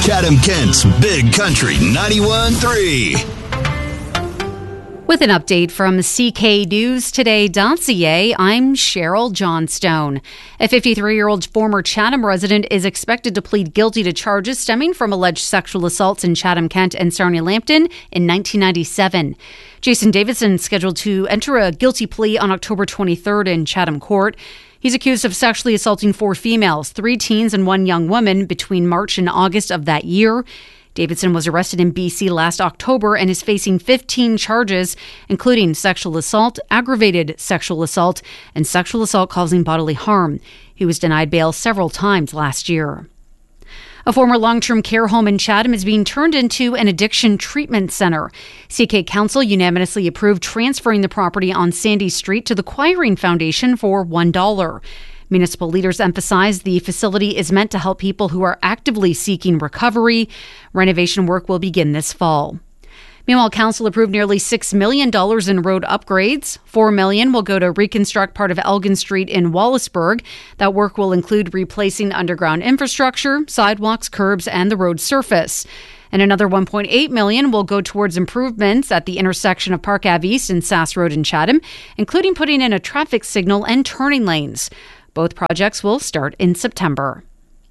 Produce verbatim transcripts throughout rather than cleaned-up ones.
Chatham-Kent's Big Country ninety-one point three. With an update from C K News Today dot C A, I'm Cheryl Johnstone. A fifty-three-year-old former Chatham resident is expected to plead guilty to charges stemming from alleged sexual assaults in Chatham-Kent and Sarnia-Lambton in nineteen ninety-seven. Jason Davidson is scheduled to enter a guilty plea on October twenty-third in Chatham Court. He's accused of sexually assaulting four females, three teens and one young woman between March and August of that year. Davidson was arrested in B C last October and is facing fifteen charges, including sexual assault, aggravated sexual assault, and sexual assault causing bodily harm. He was denied bail several times last year. A former long-term care home in Chatham is being turned into an addiction treatment center. C K Council unanimously approved transferring the property on Sandy Street to the Quiring Foundation for one dollar. Municipal leaders emphasize the facility is meant to help people who are actively seeking recovery. Renovation work will begin this fall. Meanwhile, Council approved nearly six million dollars in road upgrades. four million dollars will go to reconstruct part of Elgin Street in Wallaceburg. That work will include replacing underground infrastructure, sidewalks, curbs, and the road surface. And another one point eight million dollars will go towards improvements at the intersection of Park Ave East and Sass Road in Chatham, including putting in a traffic signal and turning lanes. Both projects will start in September.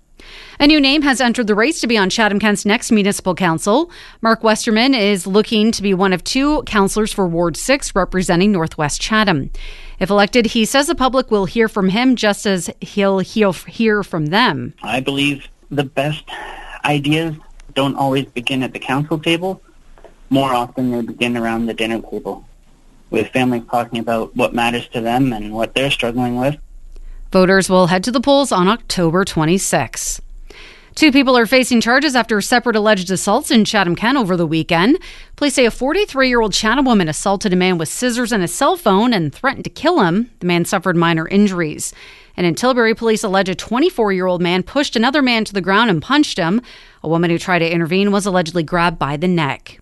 A new name has entered the race to be on Chatham-Kent's next municipal council. Mark Westerman is looking to be one of two councillors for Ward six representing Northwest Chatham. If elected, he says the public will hear from him just as he'll, he'll hear from them. I believe the best ideas don't always begin at the council table. More often they begin around the dinner table, with families talking about what matters to them and what they're struggling with. Voters will head to the polls on October twenty-sixth. Two people are facing charges after separate alleged assaults in Chatham-Kent over the weekend. Police say a forty-three-year-old Chatham woman assaulted a man with scissors and a cell phone and threatened to kill him. The man suffered minor injuries. And in Tilbury, police allege a twenty-four-year-old man pushed another man to the ground and punched him. A woman who tried to intervene was allegedly grabbed by the neck.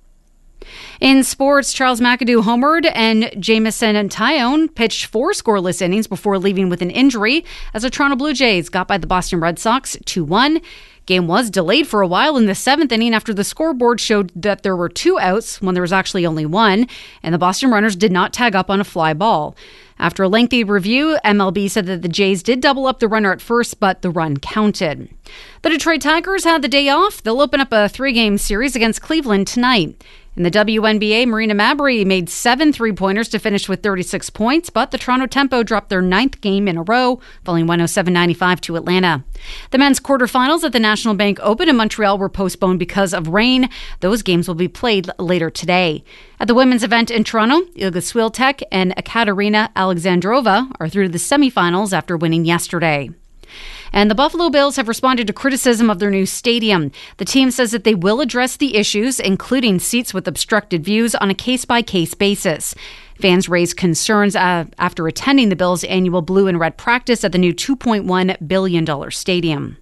In sports, Charles McAdoo homered and Jamison Tyone pitched four scoreless innings before leaving with an injury as the Toronto Blue Jays got by the Boston Red Sox two one. Game was delayed for a while in the seventh inning after the scoreboard showed that there were two outs when there was actually only one, and the Boston runners did not tag up on a fly ball. After a lengthy review, M L B said that the Jays did double up the runner at first, but the run counted. The Detroit Tigers had the day off. They'll open up a three-game series against Cleveland tonight. In the W N B A, Marina Mabrey made seven three-pointers to finish with thirty-six points, but the Toronto Tempo dropped their ninth game in a row, falling one oh seven ninety-five to Atlanta. The men's quarterfinals at the National Bank Open in Montreal were postponed because of rain. Those games will be played later today. At the women's event in Toronto, Iga Swiatek and Ekaterina Alexandrova are through to the semifinals after winning yesterday. And the Buffalo Bills have responded to criticism of their new stadium. The team says that they will address the issues, including seats with obstructed views, on a case-by-case basis. Fans raised concerns uh, after attending the Bills' annual blue and red practice at the new two point one billion dollars stadium.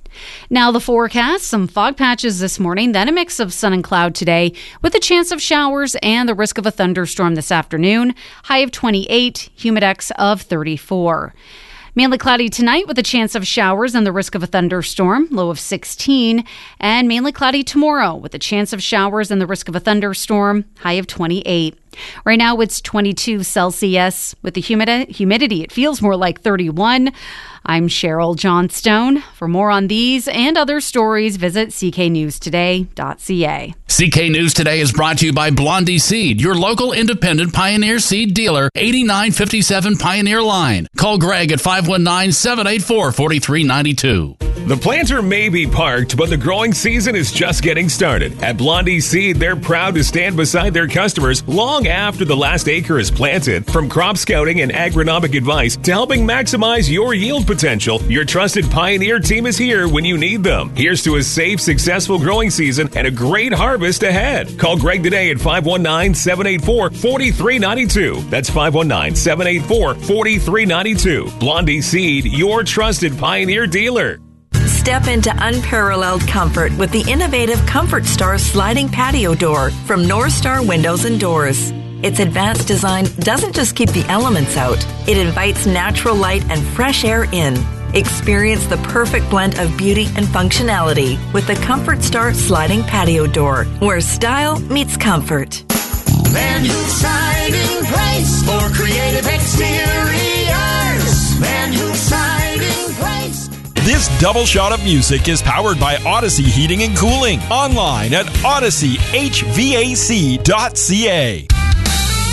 Now the forecast, some fog patches this morning, then a mix of sun and cloud today with a chance of showers and the risk of a thunderstorm this afternoon. High of twenty-eight, humidex of thirty-four. Mainly cloudy tonight with a chance of showers and the risk of a thunderstorm, low of sixteen. And mainly cloudy tomorrow with a chance of showers and the risk of a thunderstorm, high of twenty-eight. Right now it's twenty-two Celsius. With the humidi- humidity, it feels more like thirty-one. I'm Cheryl Johnstone. For more on these and other stories, visit c k news today dot c a. C K News Today is brought to you by Blondie Seed, your local independent Pioneer Seed dealer, eighty-nine fifty-seven Pioneer Line. Call Greg at five one nine, seven eight four, four three nine two. The planter may be parked, but the growing season is just getting started. At Blondie Seed, they're proud to stand beside their customers long after the last acre is planted. From crop scouting and agronomic advice to helping maximize your yield potential, your trusted Pioneer team is here when you need them. Here's to a safe, successful growing season and a great harvest ahead. Call Greg today at five one nine, seven eight four, four three nine two. That's five one nine, seven eight four, four three nine two. Blondie Seed, your trusted Pioneer dealer. Step into unparalleled comfort with the innovative Comfort Star sliding patio door from North Star Windows and Doors. Its advanced design doesn't just keep the elements out, it invites natural light and fresh air in. Experience the perfect blend of beauty and functionality with the Comfort Star sliding patio door, where style meets comfort. Van Hook Siding Place for creative exteriors. Van Hook Siding Place. This double shot of music is powered by Odyssey Heating and Cooling. Online at odyssey h v a c dot c a.